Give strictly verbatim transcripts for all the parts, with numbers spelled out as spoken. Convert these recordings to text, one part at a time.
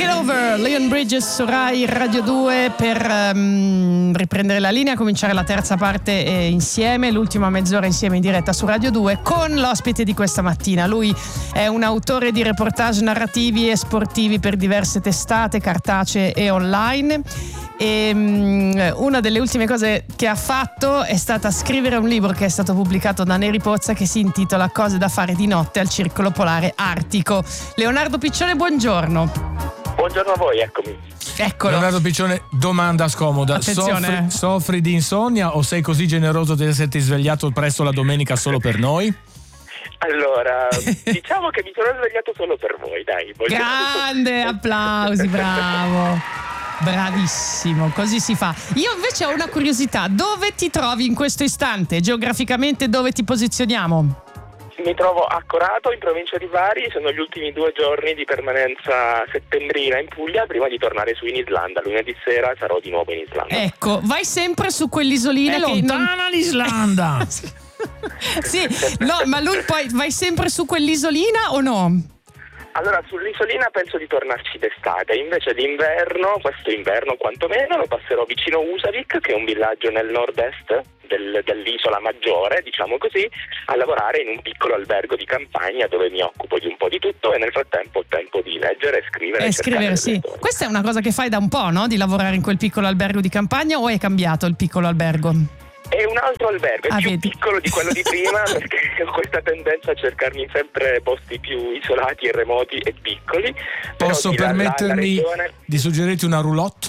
It Over, Leon Bridges su Rai Radio due per um, riprendere la linea, cominciare la terza parte eh, insieme, l'ultima mezz'ora insieme in diretta su Radio due con l'ospite di questa mattina. Lui è un autore di reportage narrativi e sportivi per diverse testate cartacee e online. E um, una delle ultime cose che ha fatto è stata scrivere un libro che è stato pubblicato da Neri Pozza, che si intitola Cose da fare di notte al Circolo Polare Artico. Leonardo Piccione, buongiorno. Buongiorno a voi, eccomi. Eccolo. Leonardo Piccione, domanda scomoda. Soffri, soffri di insonnia o sei così generoso di esserti svegliato presto la domenica solo per noi? Allora, diciamo che mi sono svegliato solo per voi, dai. Grande, applausi, bravo. Bravissimo, così si fa. Io invece ho una curiosità: dove ti trovi in questo istante? Geograficamente dove ti posizioniamo? Mi trovo a Corato, in provincia di Bari. Sono gli ultimi due giorni di permanenza settembrina in Puglia prima di tornare su in Islanda. Lunedì sera sarò di nuovo in Islanda. Ecco, vai sempre su quell'isolina. È che lontana non... l'Islanda. Sì, no, ma lui poi vai sempre su quell'isolina o no? Allora, sull'isolina penso di tornarci d'estate, invece d'inverno, questo inverno quantomeno, lo passerò vicino Husavik, che è un villaggio nel nord-est del, dell'isola maggiore, diciamo così, a lavorare in un piccolo albergo di campagna dove mi occupo di un po' di tutto e nel frattempo ho tempo di leggere e scrivere. E scrivere, sì. Questa è una cosa che fai da un po', no? Di lavorare in quel piccolo albergo di campagna, o è cambiato il piccolo albergo? È un altro albergo, è ah, più vedi. piccolo di quello di prima perché ho questa tendenza a cercarmi sempre posti più isolati e remoti e piccoli. Posso permettermi regione... di suggerirti una roulotte?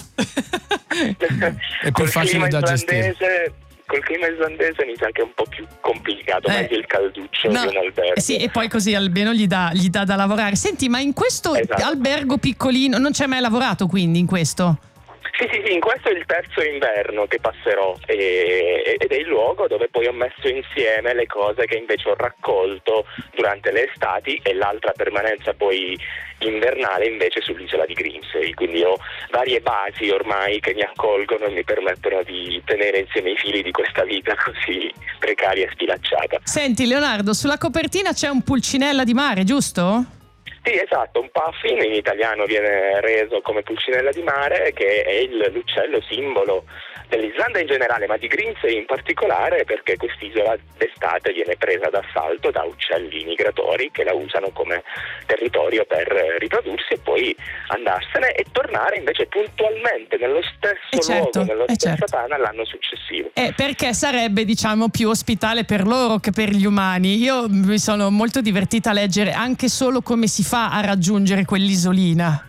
È più facile da gestire. Col clima islandese mi sa che è un po' più complicato, eh, meglio il calduccio no, di un albergo. Sì, e poi così almeno gli dà, gli dà da lavorare. Senti, ma in questo esatto. albergo piccolino non ci hai mai lavorato, quindi, in questo? Sì, sì, sì, in questo è il terzo inverno che passerò e, ed è il luogo dove poi ho messo insieme le cose che invece ho raccolto durante le estati e l'altra permanenza poi invernale invece sull'isola di Grimsey. Quindi ho varie basi ormai che mi accolgono e mi permettono di tenere insieme i fili di questa vita così precaria e sfilacciata. Senti Leonardo, sulla copertina c'è un pulcinella di mare, giusto? Sì, esatto, un puffin in italiano viene reso come pulcinella di mare, che è il, l'uccello simbolo dell'Islanda in generale, ma di Grimsey in particolare, perché quest'isola d'estate viene presa d'assalto da uccelli migratori che la usano come territorio per riprodursi e poi andarsene e tornare invece puntualmente nello stesso eh certo, luogo, nella eh stessa certo. tana l'anno successivo. Eh, perché sarebbe, diciamo, più ospitale per loro che per gli umani. Io mi sono molto divertita a leggere anche solo come si fa a raggiungere quell'isolina.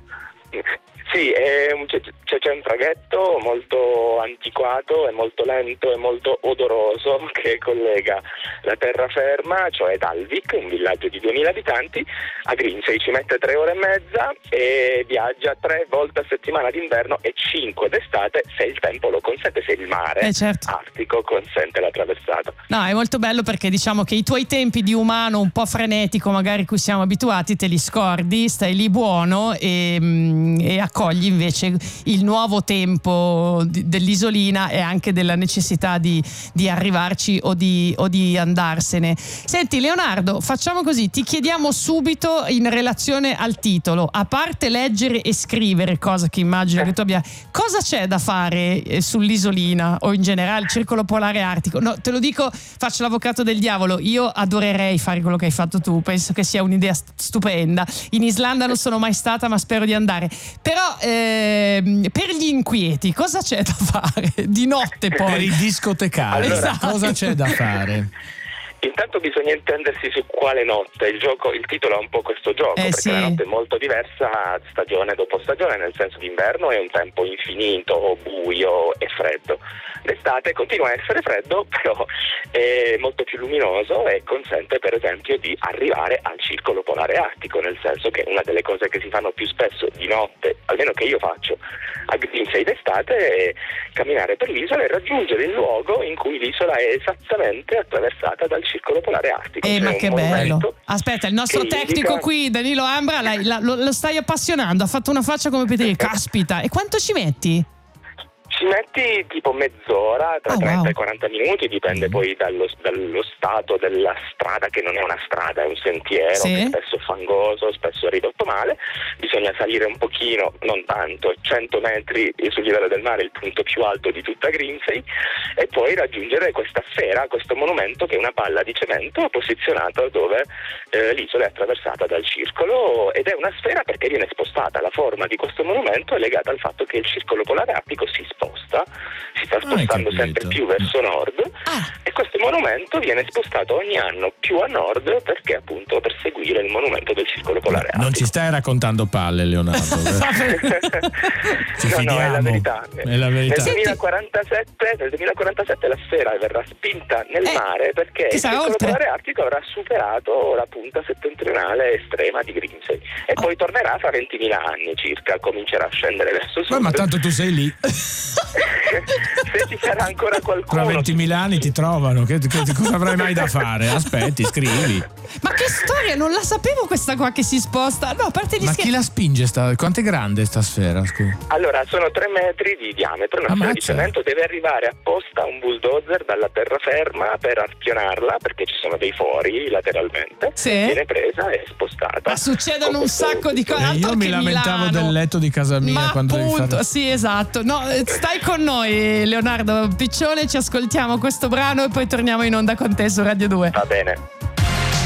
Sì, è un, c'è, c'è un traghetto molto antiquato e molto lento e molto odoroso che collega la terraferma, cioè Dalvik, un villaggio di duemila abitanti, a Grimsey. Ci mette tre ore e mezza e viaggia tre volte a settimana d'inverno e cinque d'estate se il tempo lo consente, se il mare eh certo. artico consente la traversata. No, è molto bello perché diciamo che i tuoi tempi di umano un po' frenetico magari cui siamo abituati te li scordi, stai lì buono e, e accogli invece il nuovo tempo dell'isolina e anche della necessità di, di arrivarci o di, o di andarsene. Senti Leonardo, facciamo così, ti chiediamo subito in relazione al titolo, a parte leggere e scrivere, cosa che immagino che tu abbia, cosa c'è da fare sull'isolina o in generale il Circolo Polare Artico? No, te lo dico, faccio l'avvocato del diavolo, io adorerei fare quello che hai fatto tu, penso che sia un'idea stupenda. In Islanda non sono mai stata ma spero di andare, però eh, per gli inquieti cosa c'è da fare di notte poi? Per i discotecari allora, esatto. cosa c'è da fare? Intanto bisogna intendersi su quale notte. Il gioco, il titolo è un po' questo gioco, eh, perché sì. la notte è molto diversa stagione dopo stagione, nel senso d'inverno è un tempo infinito, buio e freddo. L'estate continua a essere freddo, però è molto più luminoso e consente per esempio di arrivare al Circolo Polare Artico, nel senso che una delle cose che si fanno più spesso di notte, almeno che io faccio a Grimsey d'estate, è camminare per l'isola e raggiungere il luogo in cui l'isola è esattamente attraversata dal Circolo Polare Artico. Eh, C'è ma che bello. Aspetta, il nostro tecnico indica... qui, Danilo Ambra, la, la, lo, lo stai appassionando, ha fatto una faccia come per dire, caspita, e quanto ci metti? Ci metti tipo mezz'ora, tra oh, trenta wow. e quaranta minuti, dipende poi dallo, dallo stato della strada, che non è una strada, è un sentiero, sì. che spesso è fangoso, spesso è ridotto male. Bisogna salire un pochino, non tanto, cento metri sul livello del mare, il punto più alto di tutta Grimsey, e poi raggiungere questa sfera, questo monumento che è una palla di cemento posizionata dove eh, l'isola è attraversata dal circolo, ed è una sfera perché viene spostata. La forma di questo monumento è legata al fatto che il circolo polare artico si sposta, si sta spostando sempre più verso nord, ah. e questo monumento viene spostato ogni anno più a nord perché appunto per seguire il monumento del circolo polare artico. Non ci stai raccontando palle, Leonardo. Ci no, no, è la verità. È la verità. Nel duemilaquarantasette, nel duemilaquarantasette la sfera verrà spinta nel eh, mare perché il circolo oltre. polare artico avrà superato la punta settentrionale estrema di Grimsey e oh. poi tornerà fra ventimila anni circa, comincerà a scendere verso sud. Ma, ma tanto tu sei lì. Se ci sarà ancora qualcuno. Tra ventimila anni ti trovano, che, che, cosa avrai mai da fare? Aspetti, scrivi. Ma che storia, non la sapevo questa qua che si sposta. No, a parte gli Ma scher- chi la spinge? Sta, quanto è grande sta sfera? Scusa. Allora, sono tre metri di diametro, una sfera di cemento, deve arrivare apposta un bulldozer dalla terraferma per arpionarla, perché ci sono dei fori lateralmente. Sì. Viene presa e spostata. Ma succedono un sacco di cose. Io mi lamentavo Milano. del letto di casa mia. Ma quando appunto, fare... sì, esatto. No, stai con noi, Leonardo Piccione, ci ascoltiamo questo brano e poi torniamo in onda con te su Radio due. Va bene.